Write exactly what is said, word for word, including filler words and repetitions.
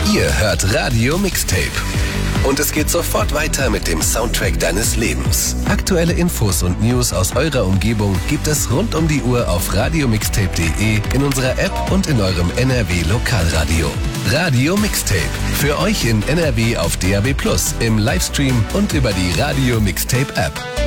Ihr hört Radio Mixtape. Und es geht sofort weiter mit dem Soundtrack deines Lebens. Aktuelle Infos und News aus eurer Umgebung gibt es rund um die Uhr auf radiomixtape punkt de, in unserer App und in eurem N R W-Lokalradio. Radio Mixtape. Für euch in N R W auf D A B plus, im Livestream und über die Radio Mixtape App.